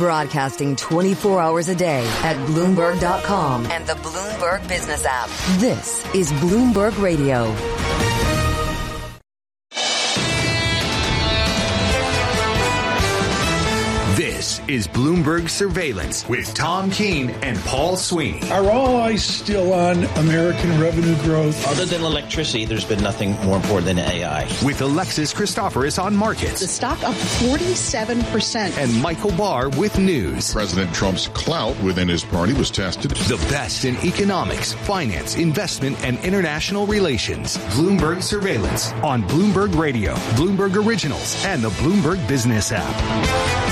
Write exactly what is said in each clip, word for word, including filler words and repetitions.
Broadcasting twenty-four hours a day at Bloomberg dot com and the Bloomberg Business app. This is Bloomberg Radio. This is Bloomberg Surveillance with Tom Keene and Paul Sweeney. Are all eyes still on American revenue growth? Other than electricity, there's been nothing more important than A I. With Alexis Christoforous on markets. The stock up forty-seven percent. And Michael Barr with news. President Trump's clout within his party was tested. The best in economics, finance, investment, and international relations. Bloomberg Surveillance on Bloomberg Radio, Bloomberg Originals, and the Bloomberg Business app.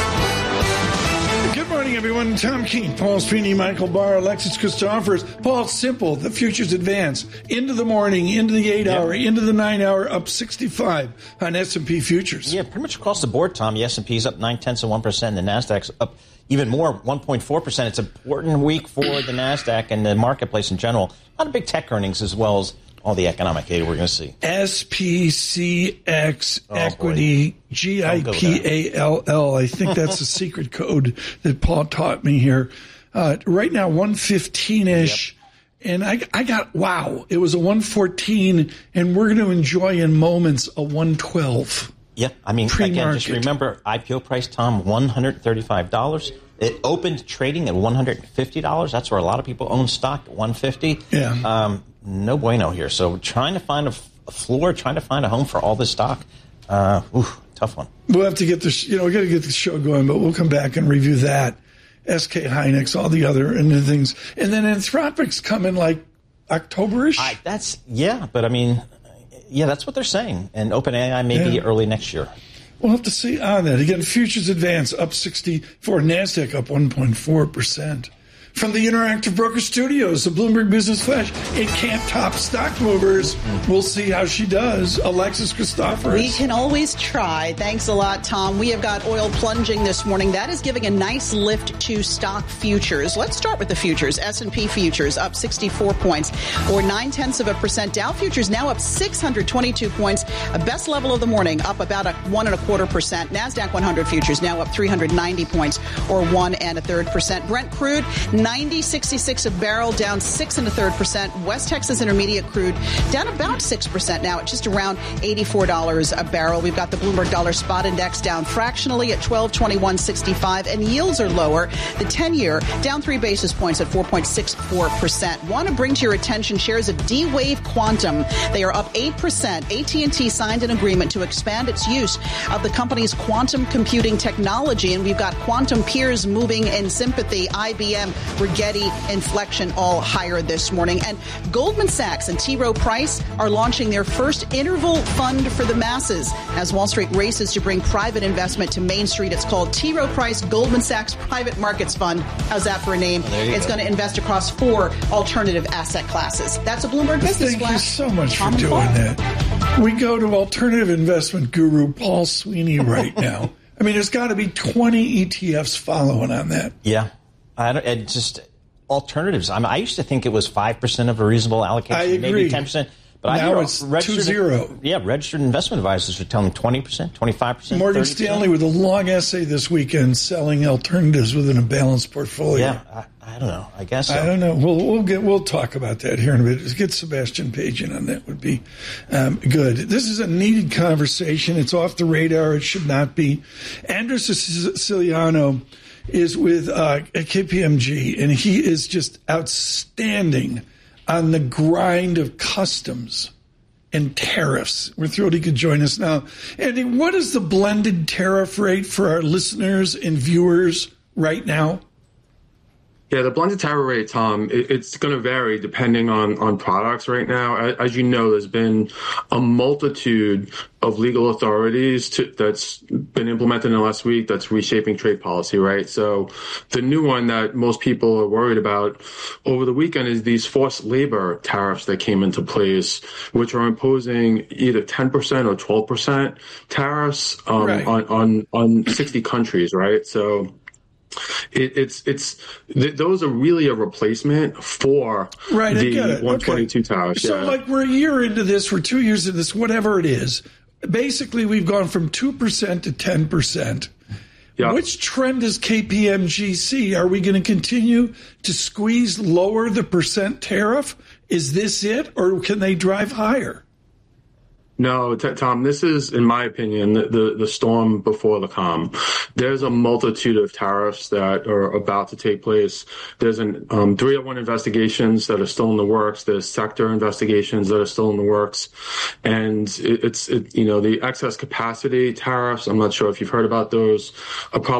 Good morning, everyone. Tom Keene, Paul Sweeney, Michael Barr, Alexis Christoforous. Paul, it's simple. The futures advance into the morning, into the eight-hour, yep. into the nine-hour, up sixty-five on S and P futures. Yeah, pretty much across the board, Tom. The S and P's up nine-tenths of one percent. The NASDAQ's up even more, one point four percent. It's an important week for the NASDAQ and the marketplace in general. A lot of big tech earnings as well as all the economic data we're going to see. S P C X oh, Equity, G I P A L L. I think that's the secret code that Paul taught me here. Uh, right now, one fifteen-ish. Yep. And I, I got, wow, it was a one fourteen, and we're going to enjoy in moments a one twelve. Yeah, I mean, Pre-market. Again, just remember, I P O price, Tom, one hundred thirty-five dollars. It opened trading at one hundred fifty dollars. That's where a lot of people own stock, at one hundred fifty dollars. Yeah. Um, no bueno here. So trying to find a, a floor, trying to find a home for all this stock. Uh, ooh, tough one. We'll have to get this, you know, we got to get the show going, but we'll come back and review that. S K Hynix, all the other and the things. And then Anthropic's coming like October-ish. I, that's, yeah, but I mean, yeah, that's what they're saying. And OpenAI may yeah. be early next year. We'll have to see on that. Again, futures advance up sixty-four, NASDAQ up one point four percent. From the Interactive Broker Studios, the Bloomberg Business Flash, it can't top stock movers. We'll see how she does. Alexis Christoforous. We can always try. Thanks a lot, Tom. We have got oil plunging this morning. That is giving a nice lift to stock futures. Let's start with the futures. S and P futures up sixty-four points, or nine-tenths of a percent. Dow futures now up six hundred twenty-two points. A best level of the morning, up about a one and a quarter percent. NASDAQ one hundred futures now up three hundred ninety points, or one and a third percent. Brent crude ninety sixty-six a barrel, down six and a third percent. West Texas Intermediate crude down about six percent now at just around eighty-four dollars a barrel. We've got the Bloomberg Dollar Spot Index down fractionally at twelve twenty-one sixty-five, and yields are lower. The ten-year down three basis points at four point six four percent. Want to bring to your attention shares of D-Wave Quantum. They are up eight percent. A T and T signed an agreement to expand its use of the company's quantum computing technology, and we've got quantum peers moving in sympathy. I B M, Rigetti, Inflection all higher this morning. And Goldman Sachs and T. Rowe Price are launching their first interval fund for the masses as Wall Street races to bring private investment to Main Street. It's called T. Rowe Price Goldman Sachs Private Markets Fund. How's that for a name? It's going to invest across four alternative asset classes. That's a Bloomberg Business Thank Flash. you so much for doing that. We go to alternative investment guru Paul Sweeney right now. I mean, there's got to be twenty E T Fs following on that. Yeah. I don't, it just... alternatives. I mean, I used to think it was five percent of a reasonable allocation, I agree. maybe ten percent. But now I it's two zero. Yeah, registered investment advisors are telling twenty percent, twenty-five percent. Morgan thirty percent. Stanley with a long essay this weekend selling alternatives within a balanced portfolio. Yeah, I, I don't know. I guess so. I don't know. We'll we'll get we'll talk about that here in a bit. Get Sebastian Page in on that would be um, good. This is a needed conversation. It's off the radar. It should not be. Andres Siciliano is with uh, K P M G, and he is just outstanding on the grind of customs and tariffs. We're thrilled he could join us now. Andy, what is the blended tariff rate for our listeners and viewers right now? Yeah, the blended tariff rate, Tom, it, it's going to vary depending on, on products right now. As, as you know, there's been a multitude of legal authorities to, that's been implemented in the last week that's reshaping trade policy, right? So the new one that most people are worried about over the weekend is these forced labor tariffs that came into place, which are imposing either ten percent or twelve percent tariffs um, right. on, on, on sixty countries, right? So It, it's it's th- those are really a replacement for right, the one twenty-two okay. tariffs. So, yeah. like, we're a year into this, we're two years into this, whatever it is. Basically, we've gone from two percent to ten percent. Yeah. Which trend does K P M G see? Are we going to continue to squeeze lower the percent tariff? Is this it, or can they drive higher? No, t- Tom, this is, in my opinion, the, the, the storm before the calm. There's a multitude of tariffs that are about to take place. There's an um, three oh one investigations that are still in the works. There's sector investigations that are still in the works. And it, it's, it, you know, the excess capacity tariffs, I'm not sure if you've heard about those, are probably